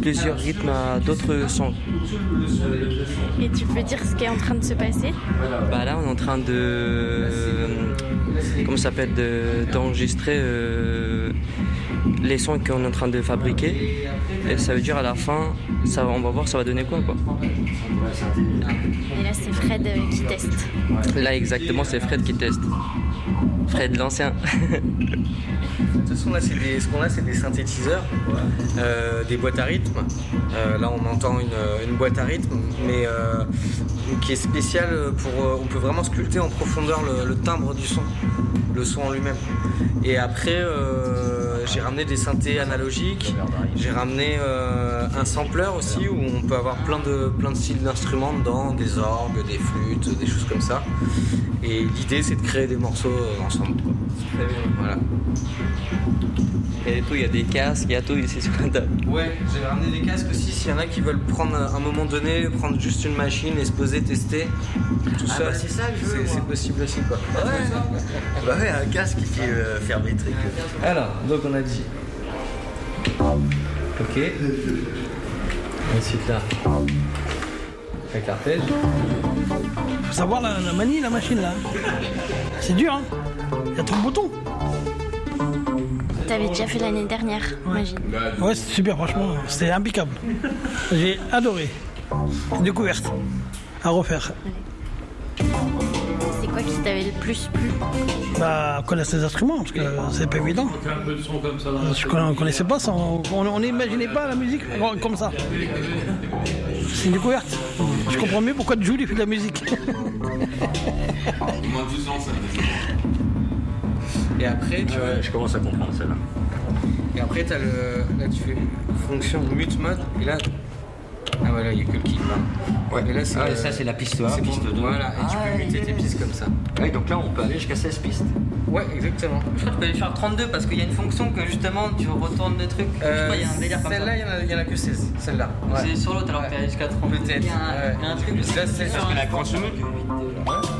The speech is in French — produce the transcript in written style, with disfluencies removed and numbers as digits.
plusieurs rythmes à d'autres sons. Et tu peux dire ce qui est en train de se passer? Bah là, on est en train d'enregistrer les sons qu'on est en train de fabriquer. Et ça veut dire à la fin, on va voir ça va donner quoi. Et là, c'est Fred qui teste. Là, exactement, c'est Fred qui teste. Fred l'ancien. De toute façon, là, ce qu'on a, c'est des synthétiseurs, des boîtes à rythme. Là, on entend une boîte à rythme, mais qui est spéciale on peut vraiment sculpter en profondeur le timbre du son, le son en lui-même. Et après, j'ai ramené des synthés analogiques, j'ai ramené un sampler aussi où on peut avoir plein de styles d'instruments dedans, des orgues, des flûtes, des choses comme ça. Et l'idée, c'est de créer des morceaux ensemble, quoi. Très bien. Voilà. Et tout, il y a des casques, il y a tout ici sur la table. Ouais, j'ai ramené des casques aussi. S'il y en a qui veulent prendre à un moment donné, prendre juste une machine et se poser, tester tout ça. Bah c'est ça que je veux. C'est possible aussi, quoi. Bah ouais, un casque qui fait faire des trucs. Alors, donc on a dit. Ok. Ensuite là. Avec l'arpège. Faut savoir la manie, la machine là. C'est dur, hein. Il y a trop de boutons. T'avais déjà fait l'année dernière, imagine. Ouais, c'était super, franchement. C'était impeccable. J'ai adoré. Découverte. À refaire. C'est quoi qui t'avait le plus plu? Bah, connaître ces instruments, parce que c'est pas évident. Un peu de son comme ça. On connaissait pas ça, on n'imaginait pas la musique comme ça. C'est une découverte. Je comprends mieux pourquoi Jules fait de la musique. Moins 12 ans, ça. Et après, je commence à comprendre celle-là. Et après, là, tu fais fonction mute mode. Et là, voilà, il n'y a que le kick. Ouais. Et là, c'est ça, c'est la piste 1, c'est piste 2. Voilà, et tu peux muter tes pistes comme ça. Ouais, donc là, on peut aller jusqu'à 16 pistes. Ouais, exactement. Je crois que tu peux aller faire 32 parce qu'il y a une fonction que justement tu retournes le truc. Je sais pas, il y a un délire comme ça. Celle-là, il n'y en a que 16. Celle-là. C'est sur l'autre alors que t'es jusqu'à 30. Peut-être. Il y a un truc. Là, c'est sur la grosse Ouais.